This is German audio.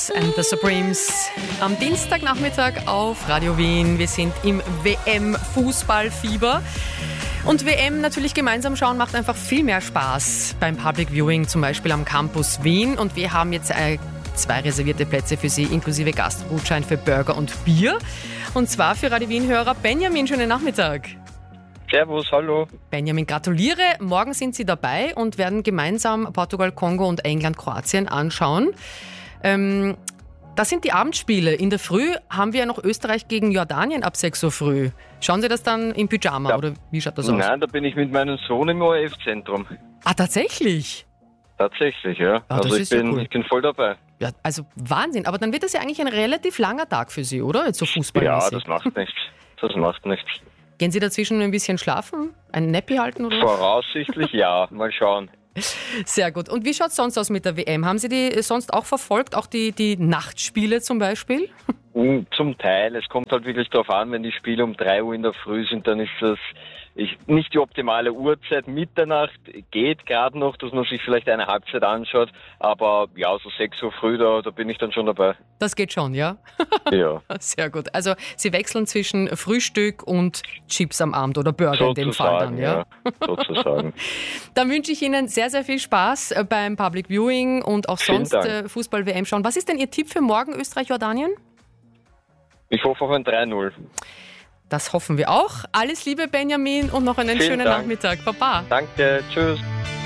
And the Supremes am Dienstagnachmittag auf Radio Wien. Wir sind im WM-Fußballfieber. Und WM natürlich gemeinsam schauen macht einfach viel mehr Spaß beim Public Viewing, zum Beispiel am Campus Wien. Und wir haben jetzt 2 reservierte Plätze für Sie, inklusive Gastgutschein für Burger und Bier. Und zwar für Radio Wien-Hörer Benjamin. Schönen Nachmittag. Servus, hallo. Benjamin, gratuliere. Morgen sind Sie dabei und werden gemeinsam Portugal, Kongo und England, Kroatien anschauen. Das sind die Abendspiele. In der Früh haben wir ja noch Österreich gegen Jordanien ab 6 Uhr früh. Schauen Sie das dann im Pyjama oder wie schaut das aus? Nein, da bin ich mit meinem Sohn im ORF-Zentrum. Ah, tatsächlich? Tatsächlich, ja. Ah, also ich bin voll dabei. Ja, also Wahnsinn. Aber dann wird das ja eigentlich ein relativ langer Tag für Sie, oder? Jetzt so fußballmäßig. Ja, das macht nichts. Das macht nichts. Gehen Sie dazwischen ein bisschen schlafen? Ein Näppi halten oder? Voraussichtlich ja. Mal schauen. Sehr gut. Und wie schaut es sonst aus mit der WM? Haben Sie die sonst auch verfolgt? Auch die Nachtspiele zum Beispiel? Zum Teil. Es kommt halt wirklich darauf an, wenn die Spiele um 3 Uhr in der Früh sind, dann ist das nicht die optimale Uhrzeit. Mitternacht geht gerade noch, dass man sich vielleicht eine Halbzeit anschaut. Aber ja, so 6 Uhr früh, da bin ich dann schon dabei. Das geht schon, ja? Ja. Sehr gut. Also Sie wechseln zwischen Frühstück und Chips am Abend oder Burger in dem Fall dann, ja? Sozusagen. Dann wünsche ich Ihnen sehr, sehr viel Spaß beim Public Viewing und auch sonst Fußball-WM schauen. Was ist denn Ihr Tipp für morgen, Österreich-Jordanien? Ich hoffe auf ein 3-0. Das hoffen wir auch. Alles Liebe, Benjamin, und noch einen schönen Nachmittag. Baba. Danke, tschüss.